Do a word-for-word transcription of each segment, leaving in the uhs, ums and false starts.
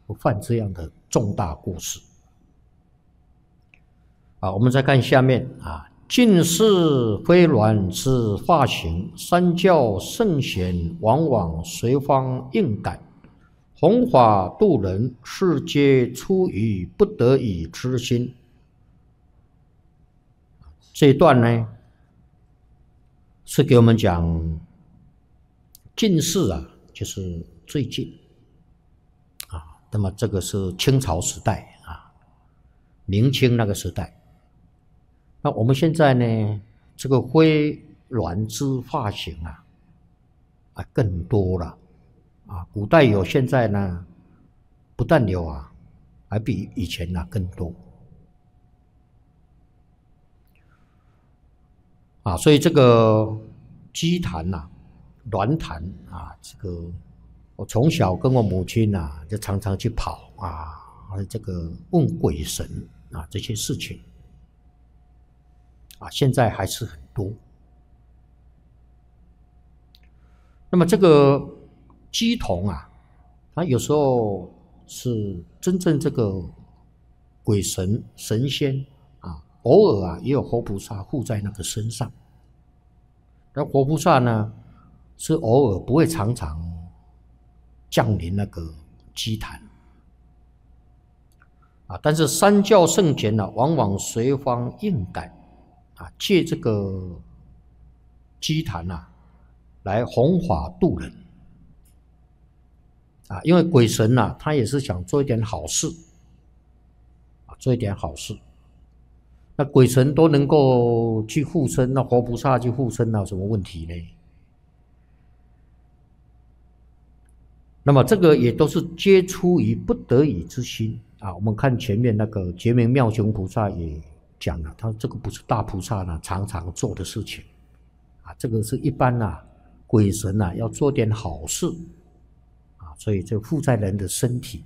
犯这样的重大过失。啊，我们再看下面啊，近世非鸾之发行，三教圣贤往往随方应改，弘法度人，是皆出于不得已之心。这一段呢，是给我们讲近世啊，就是最近啊，那么这个是清朝时代啊，明清那个时代。那我们现在呢，这个非鸾之发行啊，啊更多了啊，古代有，现在呢不但有啊，还比以前呢、啊、更多啊，所以这个基坛呐、啊、鸾坛啊，这个我从小跟我母亲啊，就常常去跑啊，这个问鬼神啊这些事情。啊，现在还是很多。那么这个乩童啊，它有时候是真正这个鬼神神仙啊，偶尔啊也有活菩萨附在那个身上。那活菩萨呢，是偶尔不会常常降临那个乩坛啊，但是三教圣贤呢，往往随方应改。啊，借这个乩坛啊，来弘法度人啊，因为鬼神呐、啊，他也是想做一点好事啊，做一点好事。那鬼神都能够去附身，那活菩萨去附身，那有什么问题呢？那么这个也都是皆出于不得已之心啊。我们看前面那个觉明妙雄菩萨也讲了，他这个不是大菩萨呢常常做的事情啊，这个是一般啊鬼神啊要做点好事啊，所以这附在人的身体。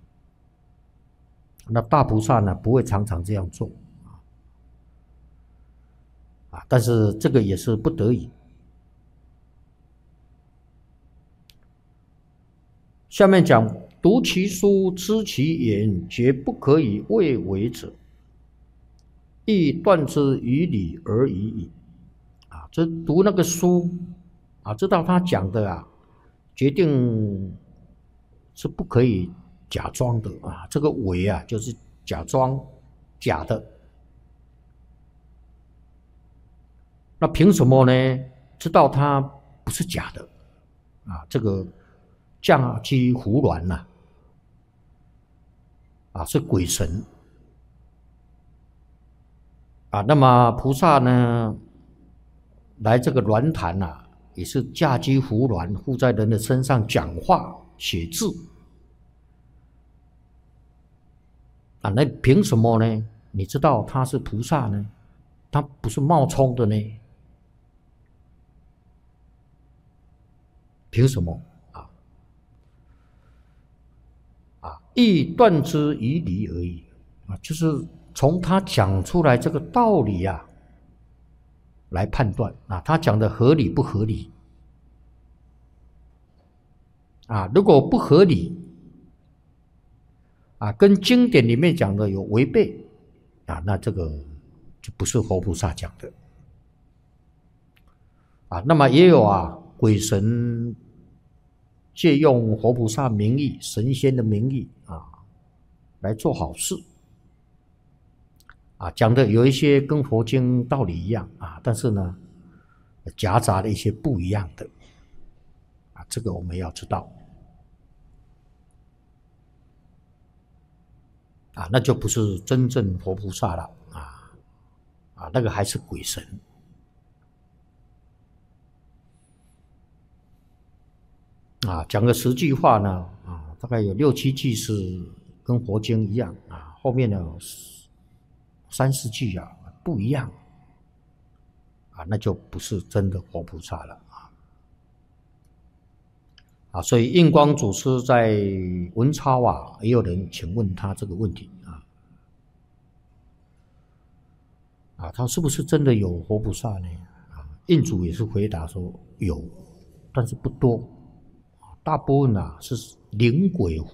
那大菩萨呢不会常常这样做啊，但是这个也是不得已。下面讲读其书，知其言，绝不可以为为者。亦断之于理而已矣。啊，这读那个书啊，知道他讲的啊，决定是不可以假装的啊。这个伪啊，就是假装假的。那凭什么呢？知道他不是假的啊？这个降机胡鸾呐，啊，是鬼神。啊，那么菩萨呢，来这个鸾坛啊，也是驾机胡鸾附在人的身上讲话写字啊，那凭什么呢？你知道他是菩萨呢？他不是冒充的呢？凭什么啊？啊，亦断之于理而已啊，就是从他讲出来这个道理啊，来判断啊，他讲的合理不合理啊？如果不合理啊，跟经典里面讲的有违背啊，那这个就不是活菩萨讲的啊。那么也有啊，鬼神借用活菩萨名义、神仙的名义啊，来做好事。啊，讲的有一些跟佛经道理一样啊，但是呢，夹杂了一些不一样的啊，这个我们要知道啊，那就不是真正佛菩萨了啊啊，那个还是鬼神啊。讲个十句话呢啊，大概有六七句是跟佛经一样啊，后面呢三四句啊不一样啊，那就不是真的活菩萨了啊。啊，所以印光祖师在文钞啊，也有人请问他这个问题啊，啊，他是不是真的有活菩萨呢？啊，印祖也是回答说有，但是不多，大部分啊是灵鬼附